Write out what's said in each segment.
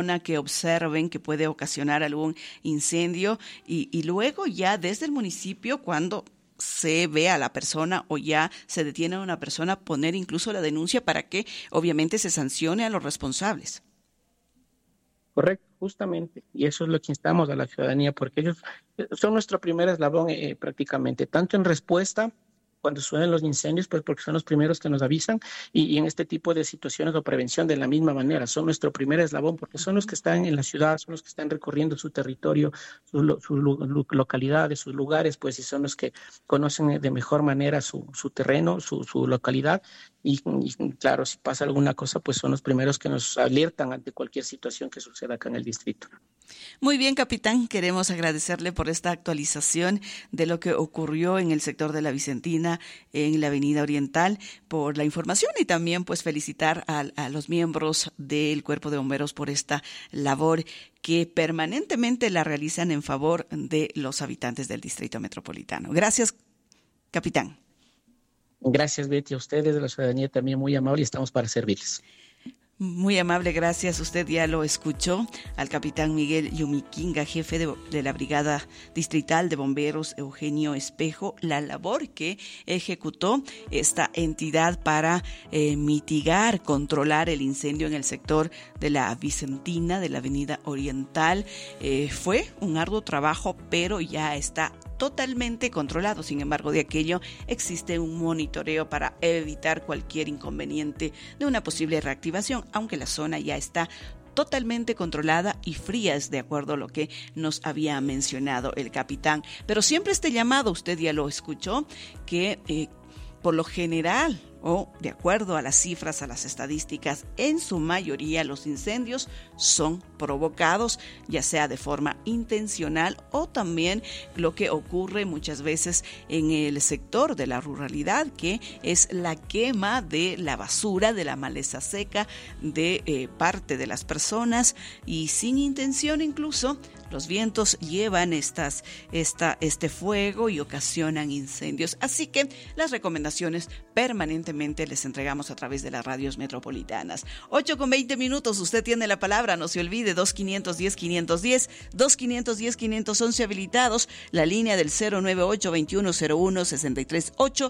zona que observen que puede ocasionar algún incendio y luego ya desde el municipio, cuando se ve a la persona o ya se detiene a una persona, poner incluso la denuncia para que obviamente se sancione a los responsables. Correcto, justamente, y eso es lo que instamos a la ciudadanía, porque ellos son nuestro primer eslabón prácticamente, tanto en respuesta cuando suceden los incendios, pues porque son los primeros que nos avisan, y en este tipo de situaciones o prevención de la misma manera, son nuestro primer eslabón, porque son los que están en la ciudad, son los que están recorriendo su territorio, sus localidades, sus lugares, pues y son los que conocen de mejor manera su terreno, su localidad, y claro, si pasa alguna cosa, pues son los primeros que nos alertan ante cualquier situación que suceda acá en el distrito. Muy bien, capitán, queremos agradecerle por esta actualización de lo que ocurrió en el sector de la Vicentina, en la Avenida Oriental, por la información y también pues felicitar a los miembros del Cuerpo de Bomberos por esta labor que permanentemente la realizan en favor de los habitantes del Distrito Metropolitano. Gracias, capitán. Gracias, Betty, a ustedes, de la ciudadanía también muy amable, y estamos para servirles. Muy amable, gracias. Usted ya lo escuchó al capitán Miguel Yumiquinga, jefe de la Brigada Distrital de Bomberos Eugenio Espejo, la labor que ejecutó esta entidad para mitigar, controlar el incendio en el sector de la Vicentina, de la Avenida Oriental. Fue un arduo trabajo, pero ya está totalmente controlado. Sin embargo, de aquello existe un monitoreo para evitar cualquier inconveniente de una posible reactivación, aunque la zona ya está totalmente controlada y fría, es de acuerdo a lo que nos había mencionado el capitán. Pero siempre este llamado, usted ya lo escuchó, que por lo general, o de acuerdo a las cifras, a las estadísticas, en su mayoría los incendios son provocados, ya sea de forma intencional o también lo que ocurre muchas veces en el sector de la ruralidad, que es la quema de la basura, de la maleza seca de parte de las personas, y sin intención incluso los vientos llevan este fuego y ocasionan incendios. Así que las recomendaciones permanentemente les entregamos a través de las radios metropolitanas. 8:20, usted tiene la palabra, no se olvide, 2510-510, 2510-511 habilitados, la línea del 098-2101-638,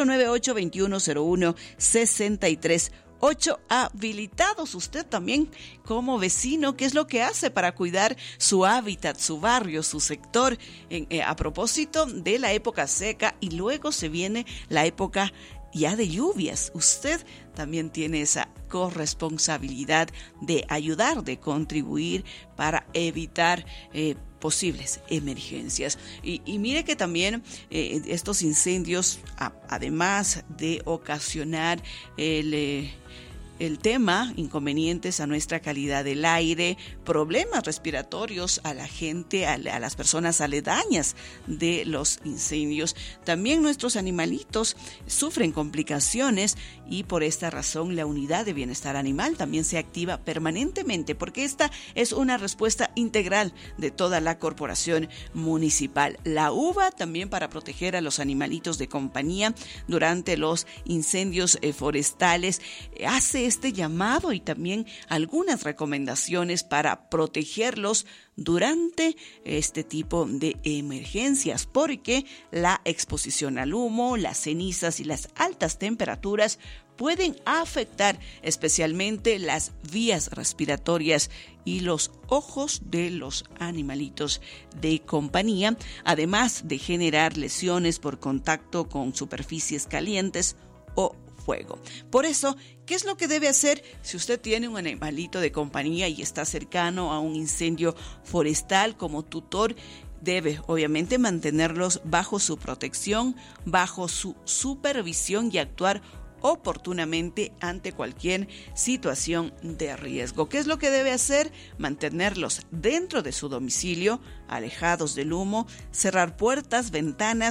098-2101-638. 8 habilitados. Usted también como vecino, ¿qué es lo que hace para cuidar su hábitat, su barrio, su sector? A propósito de la época seca, y luego se viene la época ya de lluvias. Usted también tiene esa corresponsabilidad de ayudar, de contribuir para evitar posibles emergencias. Y mire que también estos incendios, además de ocasionar el tema, inconvenientes a nuestra calidad del aire, problemas respiratorios a la gente, a las personas aledañas de los incendios. También nuestros animalitos sufren complicaciones, y por esta razón la unidad de bienestar animal también se activa permanentemente, porque esta es una respuesta integral de toda la corporación municipal. La UVA también para proteger a los animalitos de compañía durante los incendios forestales hace este llamado y también algunas recomendaciones para protegerlos durante este tipo de emergencias, porque la exposición al humo, las cenizas y las altas temperaturas pueden afectar especialmente las vías respiratorias y los ojos de los animalitos de compañía, además de generar lesiones por contacto con superficies calientes o fuego. Por eso, ¿qué es lo que debe hacer si usted tiene un animalito de compañía y está cercano a un incendio forestal? Como tutor, debe obviamente mantenerlos bajo su protección, bajo su supervisión, y actuar oportunamente ante cualquier situación de riesgo. ¿Qué es lo que debe hacer? Mantenerlos dentro de su domicilio, alejados del humo, cerrar puertas, ventanas,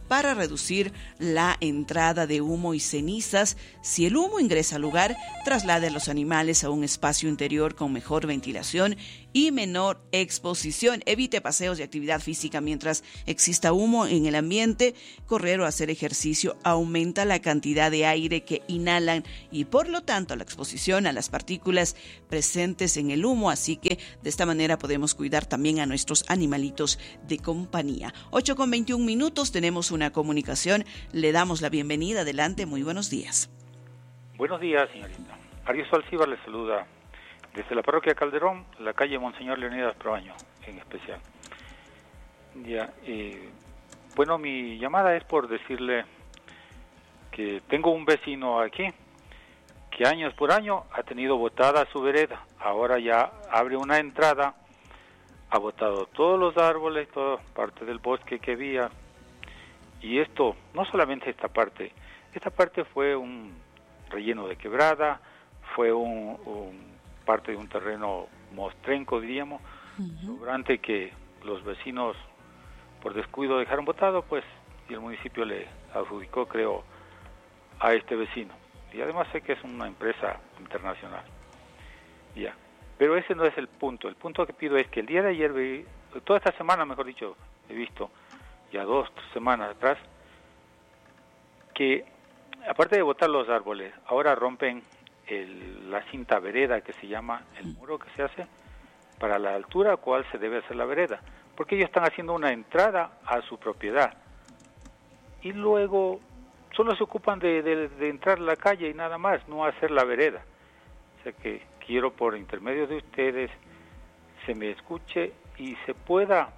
para reducir la entrada de humo y cenizas. Si el humo ingresa al lugar, traslade a los animales a un espacio interior con mejor ventilación y menor exposición. Evite paseos y actividad física mientras exista humo en el ambiente. Correr o hacer ejercicio aumenta la cantidad de aire que inhalan y por lo tanto la exposición a las partículas presentes en el humo. Así que de esta manera podemos cuidar también a nuestros animalitos de compañía. 8:21 tenemos una comunicación. Le damos la bienvenida. Adelante, muy buenos días. Buenos días, señorita. Ariel Alcibar le saluda desde la parroquia Calderón, la calle Monseñor Leonidas Proaño, en especial. Bueno, mi llamada es por decirle que tengo un vecino aquí que años por año ha tenido botada su vereda. Ahora ya abre una entrada, ha botado todos los árboles, toda parte del bosque que había. Y esto, no solamente esta parte fue un relleno de quebrada, fue parte de un terreno mostrenco, diríamos, sobrante que los vecinos por descuido dejaron botado, pues, y el municipio le adjudicó, creo, a este vecino. Y además sé que es una empresa internacional. Ya. Pero ese no es el punto. El punto que pido es que el día de ayer, toda esta semana, mejor dicho, he visto, ya 2 semanas atrás, que aparte de botar los árboles, ahora rompen la cinta vereda, que se llama el muro que se hace para la altura a cual se debe hacer la vereda, porque ellos están haciendo una entrada a su propiedad y luego solo se ocupan de entrar a la calle y nada más, no hacer la vereda. O sea que quiero, por intermedio de ustedes, se me escuche y se pueda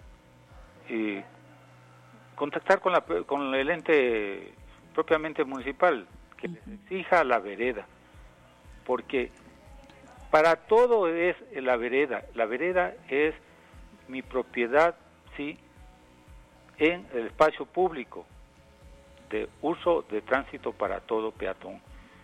contactar con el ente propiamente municipal, que les exija la vereda, porque para todo es la vereda es mi propiedad, sí, en el espacio público, de uso de tránsito para todo peatón.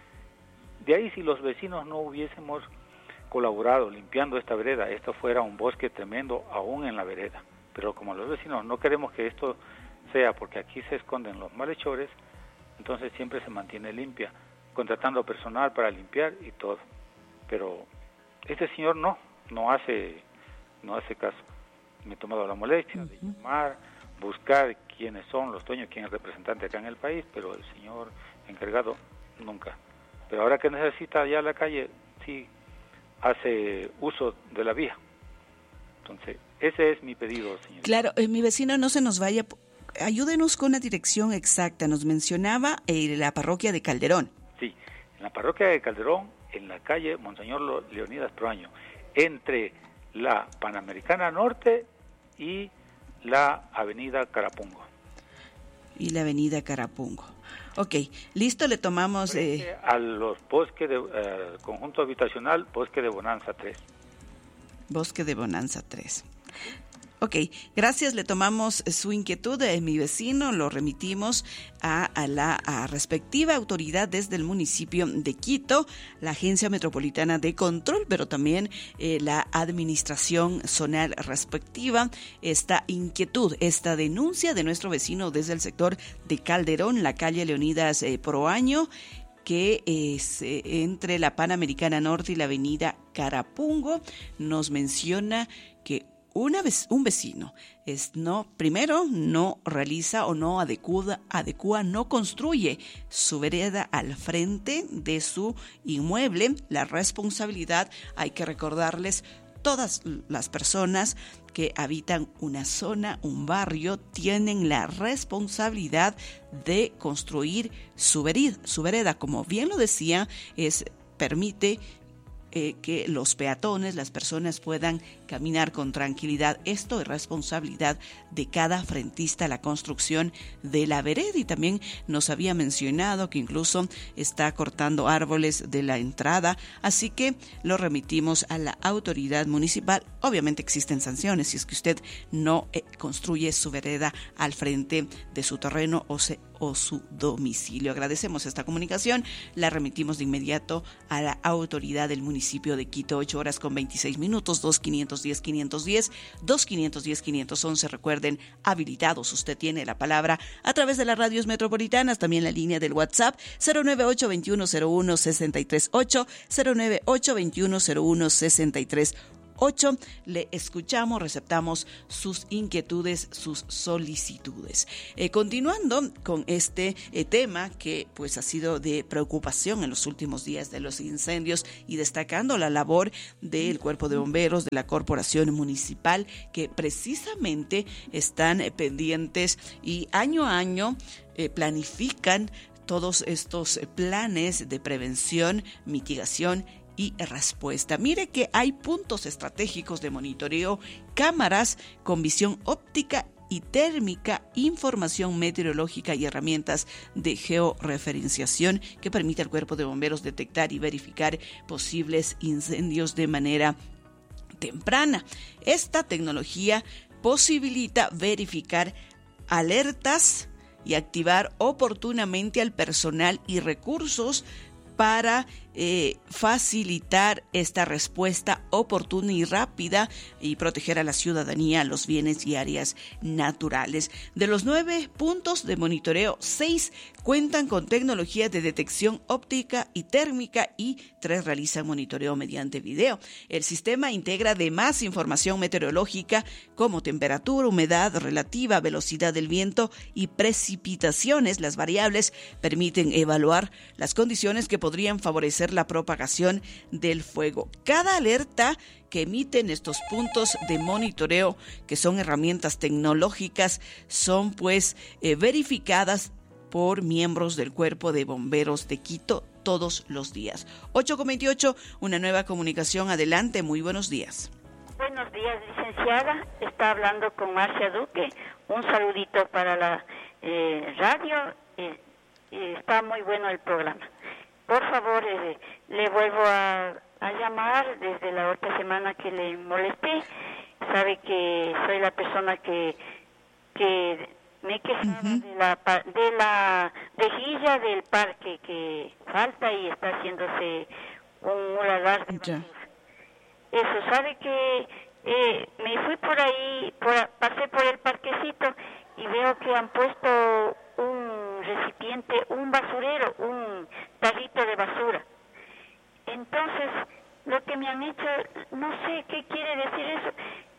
De ahí, si los vecinos no hubiésemos colaborado limpiando esta vereda, esto fuera un bosque tremendo aún en la vereda. Pero como los vecinos no queremos que esto sea, porque aquí se esconden los malhechores, entonces siempre se mantiene limpia, contratando personal para limpiar y todo. Pero este señor no hace caso. Me he tomado la molestia de llamar, buscar quiénes son los dueños, quién es el representante acá en el país, pero el señor encargado nunca. Pero ahora que necesita ya la calle, sí hace uso de la vía. Entonces, ese es mi pedido, señor. Claro, mi vecino, no se nos vaya. Ayúdenos con la dirección exacta. Nos mencionaba la parroquia de Calderón. Sí, en la parroquia de Calderón, en la calle Monseñor Leonidas Proaño, entre la Panamericana Norte y la avenida Carapungo. Y la avenida Carapungo. Ok, listo, le tomamos... a los bosques de conjunto habitacional, Bosque de Bonanza 3. Bosque de Bonanza 3. Ok, gracias, le tomamos su inquietud de mi vecino, lo remitimos a la respectiva autoridad desde el municipio de Quito, la Agencia Metropolitana de Control, pero también la administración zonal respectiva. Esta inquietud, esta denuncia de nuestro vecino desde el sector de Calderón, la calle Leonidas Proaño, que es entre la Panamericana Norte y la avenida Carapungo, nos menciona que un vecino primero no realiza o no adecua, no construye su vereda al frente de su inmueble. La responsabilidad, hay que recordarles, todas las personas que habitan una zona, un barrio, tienen la responsabilidad de construir su vereda. Como bien lo decía, permite que los peatones, las personas puedan caminar con tranquilidad. Esto es responsabilidad de cada frentista, la construcción de la vereda. Y también nos había mencionado que incluso está cortando árboles de la entrada, así que lo remitimos a la autoridad municipal. Obviamente existen sanciones si es que usted no construye su vereda al frente de su terreno o o su domicilio. Agradecemos esta comunicación, la remitimos de inmediato a la autoridad del municipio de Quito. 8:26, 2510-510, 2510-511. Recuerden, habilitados. Usted tiene la palabra a través de las radios metropolitanas, también la línea del WhatsApp 098-2101-638, 098-2101-638. Le escuchamos, receptamos sus inquietudes, sus solicitudes. Continuando con este tema que pues ha sido de preocupación en los últimos días de los incendios y destacando la labor del Cuerpo de Bomberos, de la Corporación Municipal, que precisamente están pendientes y año a año planifican todos estos planes de prevención, mitigación y respuesta. Mire que hay puntos estratégicos de monitoreo, cámaras con visión óptica y térmica, información meteorológica y herramientas de georreferenciación que permite al Cuerpo de Bomberos detectar y verificar posibles incendios de manera temprana. Esta tecnología posibilita verificar alertas y activar oportunamente al personal y recursos para facilitar esta respuesta oportuna y rápida y proteger a la ciudadanía, los bienes y áreas naturales. De los 9 puntos de monitoreo, 6 cuentan con tecnología de detección óptica y térmica y 3 realizan monitoreo mediante video. El sistema integra además información meteorológica como temperatura, humedad relativa, velocidad del viento y precipitaciones. Las variables permiten evaluar las condiciones que podrían favorecer la propagación del fuego. Cada alerta que emiten estos puntos de monitoreo, que son herramientas tecnológicas, son pues verificadas por miembros del Cuerpo de Bomberos de Quito todos los días. 8:28, una nueva comunicación. Adelante, muy buenos días. Buenos días, licenciada. Está hablando con Marcia Duque. Un saludito para la radio. Está muy bueno el programa. Por favor, le vuelvo a llamar desde la otra semana que le molesté. Sabe que soy la persona que me he quejado de la rejilla del parque que falta y está haciéndose un muladar de basura. Eso, sabe que me fui por ahí, pasé por el parquecito y veo que han puesto un recipiente, un basurero, un tarrito de basura. Entonces, lo que me han hecho, no sé qué quiere decir eso.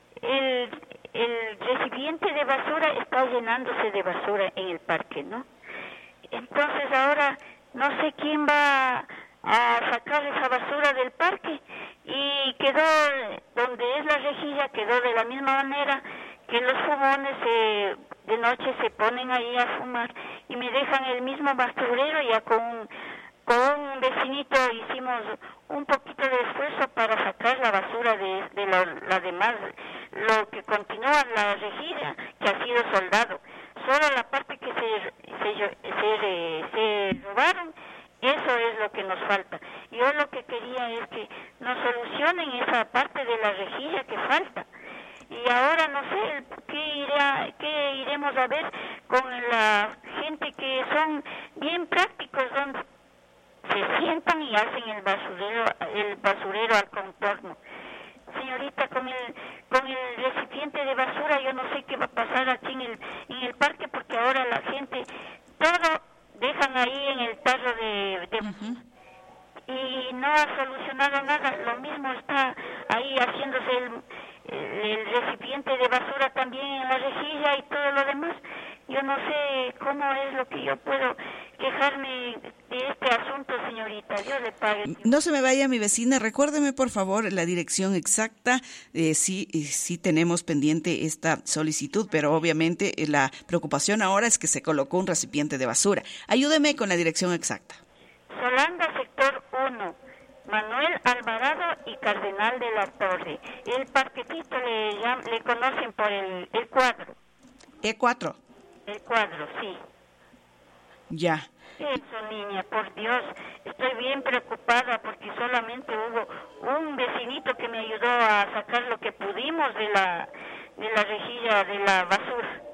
El recipiente de basura está llenándose de basura en el parque, ¿no? Entonces ahora no sé quién va a sacar esa basura del parque y quedó donde es la rejilla, quedó de la misma manera que los fumones de noche se ponen ahí a fumar y me dejan el mismo basurero. Ya con un vecinito hicimos un poquito de esfuerzo para sacar la basura de la demás, lo que continúa la rejilla que ha sido soldado. Solo la parte que se robaron, eso es lo que nos falta. Yo lo que quería es que nos solucionen esa parte de la rejilla que falta. Y ahora no sé qué iremos a ver con la gente que son bien prácticos, donde se sientan y hacen el basurero al contorno. Señorita, con el recipiente de basura yo no sé qué va a pasar aquí en el parque, porque ahora la gente todo dejan ahí en el tarro y no ha solucionado nada. Lo mismo está ahí haciéndose el recipiente de basura también en la rejilla y todo lo demás. Yo no sé cómo es lo que yo puedo quejarme de este asunto, señorita. Yo le pague. No se me vaya, mi vecina. Recuérdeme, por favor, la dirección exacta. Sí tenemos pendiente esta solicitud, pero obviamente la preocupación ahora es que se colocó un recipiente de basura. Ayúdeme con la dirección exacta. Solanda, sector 1. Manuel Alvarado y Cardenal de la Torre. El parquetito le conocen por el cuadro. E4. El cuadro, sí. Ya. Eso, niña, por Dios, estoy bien preocupada porque solamente hubo un vecinito que me ayudó a sacar lo que pudimos de la rejilla de la basura.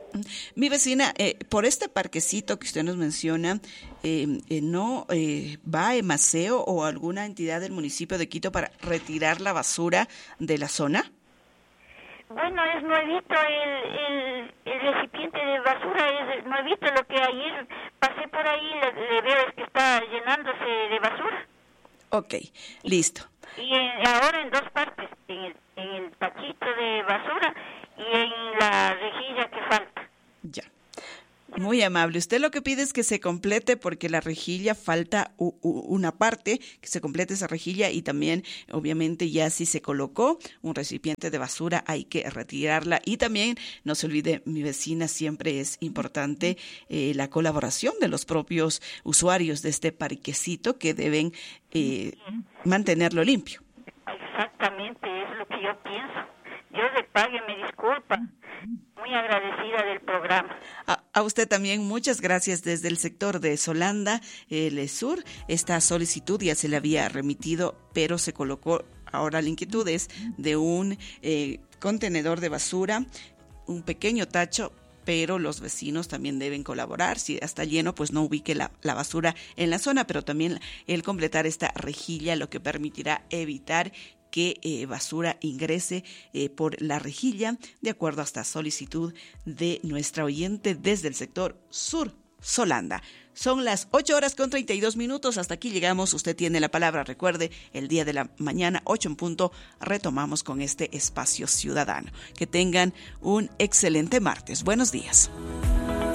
Mi vecina, por este parquecito que usted nos menciona, ¿no va a Emaceo o alguna entidad del municipio de Quito para retirar la basura de la zona? Bueno, es nuevito el recipiente de basura, es nuevito. Lo que ayer pasé por ahí, le veo es que está llenándose de basura. Ok, listo. Y ahora en dos partes, en el tachito de basura y en la rejilla que falta. Ya. Muy amable. Usted lo que pide es que se complete porque la rejilla falta una parte, que se complete esa rejilla y también, obviamente, ya si se colocó un recipiente de basura hay que retirarla. Y también, no se olvide, mi vecina, siempre es importante la colaboración de los propios usuarios de este parquecito que deben mantenerlo limpio. Exactamente, es lo que yo pienso. Dios le pague, me disculpa. Muy agradecida del programa. A usted también, muchas gracias desde el sector de Solanda, el sur. Esta solicitud ya se le había remitido, pero se colocó, ahora la inquietud es de un contenedor de basura, un pequeño tacho, pero los vecinos también deben colaborar. Si está lleno, pues no ubique la basura en la zona, pero también el completar esta rejilla, lo que permitirá evitar que basura ingrese por la rejilla, de acuerdo a esta solicitud de nuestra oyente desde el sector sur, Solanda. Son las 8:32. Hasta aquí llegamos. Usted tiene la palabra. Recuerde, el día de la mañana, 8 en punto, retomamos con este espacio ciudadano. Que tengan un excelente martes. Buenos días.